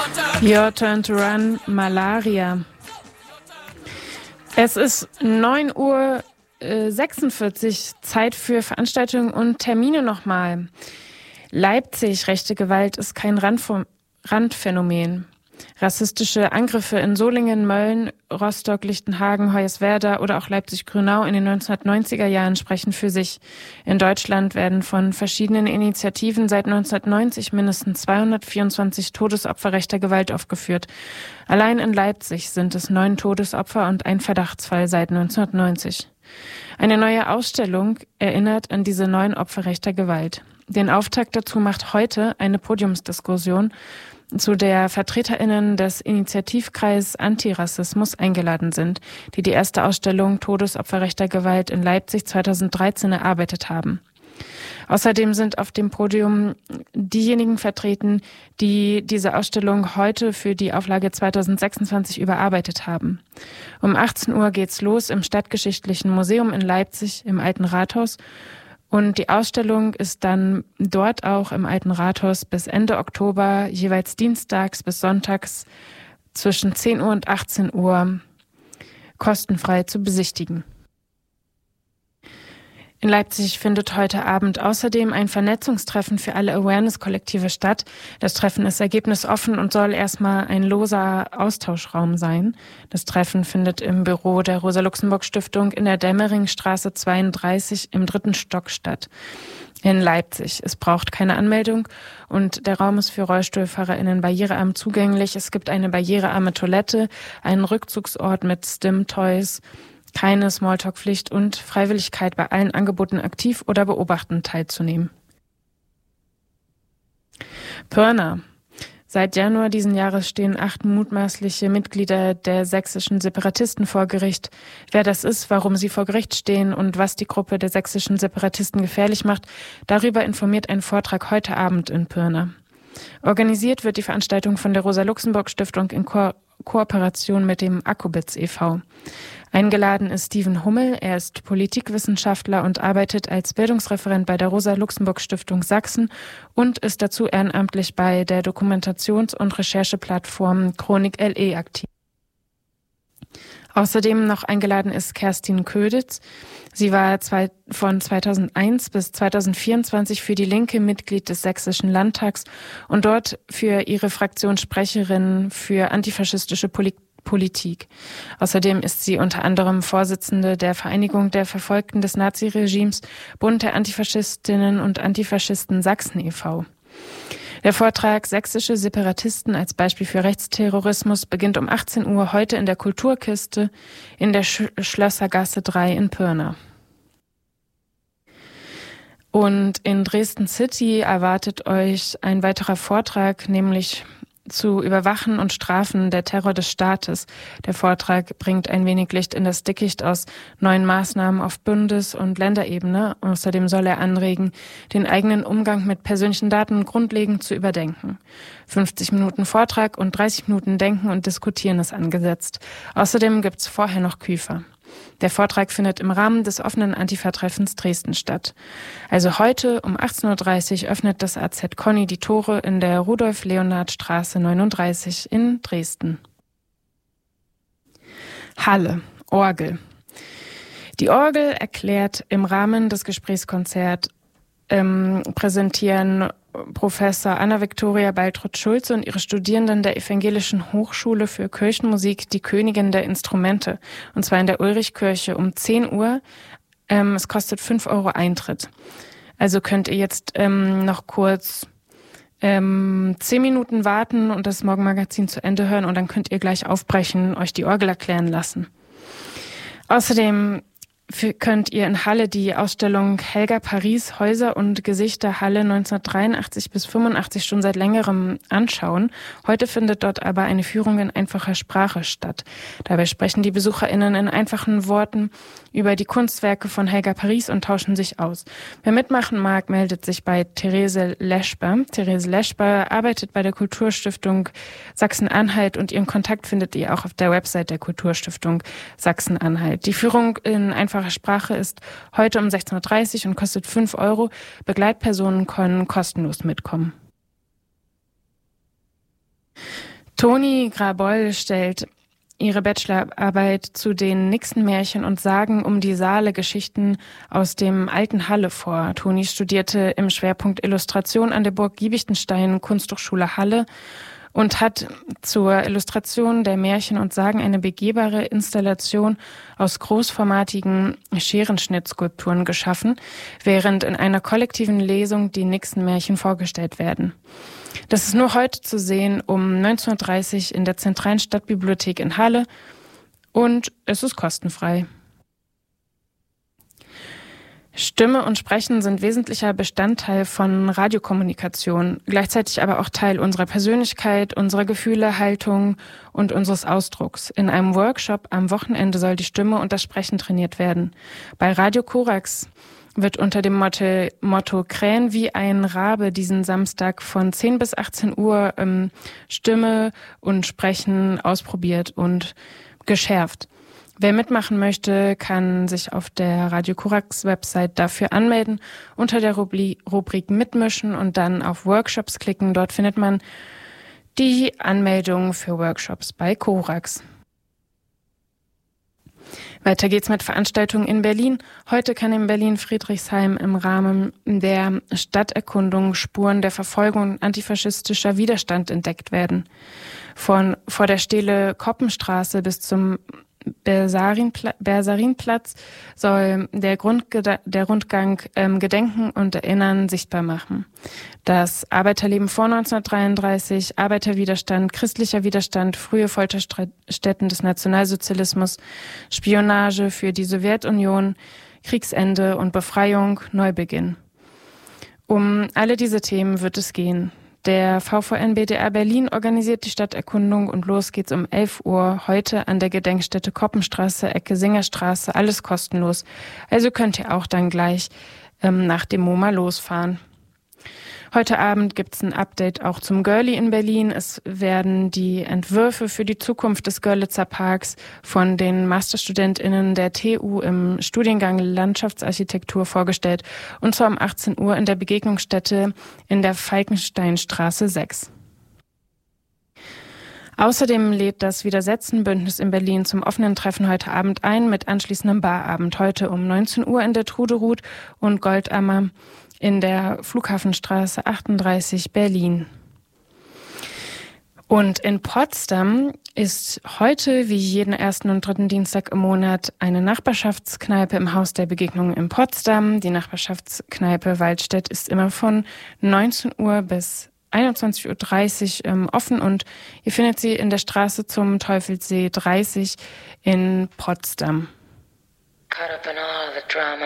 Your Turn to Run, Malaria. Es ist 9:46 Uhr, Zeit für Veranstaltungen und Termine nochmal. Leipzig, rechte Gewalt ist kein Randphänomen. Rassistische Angriffe in Solingen, Mölln, Rostock, Lichtenhagen, Hoyerswerda oder auch Leipzig-Grünau in den 1990er Jahren sprechen für sich. In Deutschland werden von verschiedenen Initiativen seit 1990 mindestens 224 Todesopfer rechter Gewalt aufgeführt. Allein in Leipzig sind es 9 Todesopfer und ein Verdachtsfall seit 1990. Eine neue Ausstellung erinnert an diese 9 Opfer rechter Gewalt. Den Auftakt dazu macht heute eine Podiumsdiskussion, zu der VertreterInnen des Initiativkreises Antirassismus eingeladen sind, die die erste Ausstellung Todesopfer rechter Gewalt in Leipzig 2013 erarbeitet haben. Außerdem sind auf dem Podium diejenigen vertreten, die diese Ausstellung heute für die Auflage 2026 überarbeitet haben. Um 18 Uhr geht's los im Stadtgeschichtlichen Museum in Leipzig im Alten Rathaus. Und die Ausstellung ist dann dort auch im Alten Rathaus bis Ende Oktober, jeweils dienstags bis sonntags zwischen 10 Uhr und 18 Uhr kostenfrei zu besichtigen. In Leipzig findet heute Abend außerdem ein Vernetzungstreffen für alle Awareness-Kollektive statt. Das Treffen ist ergebnisoffen und soll erstmal ein loser Austauschraum sein. Das Treffen findet im Büro der Rosa-Luxemburg-Stiftung in der Dämmeringstraße 32 im 3. Stock statt. In Leipzig. Es braucht keine Anmeldung und der Raum ist für RollstuhlfahrerInnen barrierearm zugänglich. Es gibt eine barrierearme Toilette, einen Rückzugsort mit Stim-Toys, keine Smalltalk-Pflicht und Freiwilligkeit, bei allen Angeboten aktiv oder beobachtend teilzunehmen. Pirna. Seit Januar diesen Jahres stehen 8 mutmaßliche Mitglieder der sächsischen Separatisten vor Gericht. Wer das ist, warum sie vor Gericht stehen und was die Gruppe der sächsischen Separatisten gefährlich macht, darüber informiert ein Vortrag heute Abend in Pirna. Organisiert wird die Veranstaltung von der Rosa-Luxemburg-Stiftung in Kooperation mit dem Akkubitz e.V. Eingeladen ist Steven Hummel. Er ist Politikwissenschaftler und arbeitet als Bildungsreferent bei der Rosa-Luxemburg-Stiftung Sachsen und ist dazu ehrenamtlich bei der Dokumentations- und Rechercheplattform Chronik LE aktiv. Außerdem noch eingeladen ist Kerstin Köditz. Sie war von 2001 bis 2024 für die Linke Mitglied des Sächsischen Landtags und dort für ihre Fraktion Sprecherin für antifaschistische Politik. Außerdem ist sie unter anderem Vorsitzende der Vereinigung der Verfolgten des Naziregimes, Bund der Antifaschistinnen und Antifaschisten Sachsen e.V. Der Vortrag Sächsische Separatisten als Beispiel für Rechtsterrorismus beginnt um 18 Uhr heute in der Kulturkiste in der Schlössergasse 3 in Pirna. Und in Dresden City erwartet euch ein weiterer Vortrag, nämlich zu Überwachen und Strafen der Terror des Staates. Der Vortrag bringt ein wenig Licht in das Dickicht aus neuen Maßnahmen auf Bundes- und Länderebene. Außerdem soll er anregen, den eigenen Umgang mit persönlichen Daten grundlegend zu überdenken. 50 Minuten Vortrag und 30 Minuten Denken und Diskutieren ist angesetzt. Außerdem gibt's vorher noch Küfer. Der Vortrag findet im Rahmen des offenen Antifa-Treffens Dresden statt. Also heute um 18:30 Uhr öffnet das AZ Conny die Tore in der Rudolf-Leonhard-Straße 39 in Dresden. Halle, Orgel. Die Orgel erklärt im Rahmen des Gesprächskonzerts präsentieren Professor Anna-Viktoria Baltrud-Schulze und ihre Studierenden der Evangelischen Hochschule für Kirchenmusik die Königin der Instrumente, und zwar in der Ulrichkirche um 10 Uhr. Es kostet 5 € Eintritt. Also könnt ihr jetzt noch kurz 10 Minuten warten und das Morgenmagazin zu Ende hören und dann könnt ihr gleich aufbrechen, euch die Orgel erklären lassen. Außerdem könnt ihr in Halle die Ausstellung Helga Paris Häuser und Gesichter Halle 1983 bis 85 schon seit längerem anschauen. Heute findet dort aber eine Führung in einfacher Sprache statt. Dabei sprechen die BesucherInnen in einfachen Worten über die Kunstwerke von Helga Paris und tauschen sich aus. Wer mitmachen mag, meldet sich bei Therese Leschper. Therese Leschper arbeitet bei der Kulturstiftung Sachsen-Anhalt und ihren Kontakt findet ihr auch auf der Website der Kulturstiftung Sachsen-Anhalt. Die Führung in einfacher Sprache ist heute um 16:30 Uhr und kostet 5 €. Begleitpersonen können kostenlos mitkommen. Toni Graboll stellt ihre Bachelorarbeit zu den Nixon-Märchen und Sagen um die Saale-Geschichten aus dem alten Halle vor. Toni studierte im Schwerpunkt Illustration an der Burg Giebichenstein Kunsthochschule Halle und hat zur Illustration der Märchen und Sagen eine begehbare Installation aus großformatigen Scherenschnittskulpturen geschaffen, während in einer kollektiven Lesung die Nixon-Märchen vorgestellt werden. Das ist nur heute zu sehen um 19:30 Uhr in der zentralen Stadtbibliothek in Halle und es ist kostenfrei. Stimme und Sprechen sind wesentlicher Bestandteil von Radiokommunikation, gleichzeitig aber auch Teil unserer Persönlichkeit, unserer Gefühle, Haltung und unseres Ausdrucks. In einem Workshop am Wochenende soll die Stimme und das Sprechen trainiert werden. Bei Radio Korax wird unter dem Motto Krähen wie ein Rabe diesen Samstag von 10 bis 18 Uhr Stimme und Sprechen ausprobiert und geschärft. Wer mitmachen möchte, kann sich auf der Radio Korax Website dafür anmelden, unter der Rubrik Mitmischen und dann auf Workshops klicken. Dort findet man die Anmeldung für Workshops bei Korax. Weiter geht's mit Veranstaltungen in Berlin. Heute kann in Berlin-Friedrichshain im Rahmen der Stadterkundung Spuren der Verfolgung und antifaschistischer Widerstand entdeckt werden. Vor der Stele Koppenstraße bis zum Bersarinplatz soll der Rundgang Gedenken und Erinnern sichtbar machen. Das Arbeiterleben vor 1933, Arbeiterwiderstand, christlicher Widerstand, frühe Folterstätten des Nationalsozialismus, Spionage für die Sowjetunion, Kriegsende und Befreiung, Neubeginn. Um alle diese Themen wird es gehen. Der VVN BDR Berlin organisiert die Stadterkundung und los geht's um 11 Uhr heute an der Gedenkstätte Koppenstraße, Ecke Singerstraße, alles kostenlos. Also könnt ihr auch dann gleich nach dem MoMA losfahren. Heute Abend gibt's ein Update auch zum Görli in Berlin. Es werden die Entwürfe für die Zukunft des Görlitzer Parks von den MasterstudentInnen der TU im Studiengang Landschaftsarchitektur vorgestellt und zwar um 18 Uhr in der Begegnungsstätte in der Falkensteinstraße 6. Außerdem lädt das Widersetzen-Bündnis in Berlin zum offenen Treffen heute Abend ein mit anschließendem Barabend heute um 19 Uhr in der Truderut und Goldammer in der Flughafenstraße 38 Berlin. Und in Potsdam ist heute wie jeden ersten und dritten Dienstag im Monat eine Nachbarschaftskneipe im Haus der Begegnungen in Potsdam. Die Nachbarschaftskneipe ist immer von 19 Uhr bis 21:30 Uhr offen und ihr findet sie in der Straße zum Teufelssee 30 in Potsdam. Caught up in all the drama